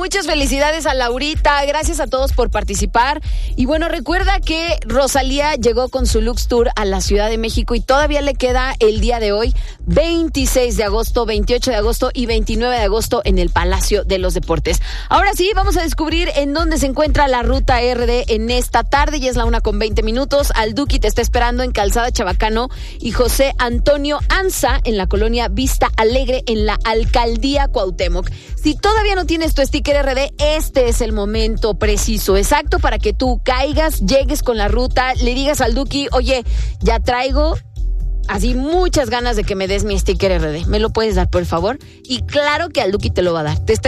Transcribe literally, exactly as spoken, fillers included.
muchas felicidades a Laurita, gracias a todos por participar. Y bueno, recuerda que Rosalía llegó con su Lux Tour a la Ciudad de México y todavía le queda el día de hoy, veintiséis de agosto, veintiocho de agosto y veintinueve de agosto en el Palacio de los Deportes. Ahora sí, vamos a descubrir en dónde se encuentra la Ruta R D en esta tarde. Ya es la una con veinte minutos. Al Duki te está esperando en Calzada Chabacano y José Antonio Anza en la colonia Vista Alegre en la Alcaldía Cuauhtémoc. Si todavía no tienes tu sticker R D, este es el momento preciso, exacto, para que tú caigas, llegues con la ruta, le digas al Duki, oye, ya traigo así muchas ganas de que me des mi sticker R D. ¿Me lo puedes dar, por favor? Y claro que al Duki te lo va a dar. Te está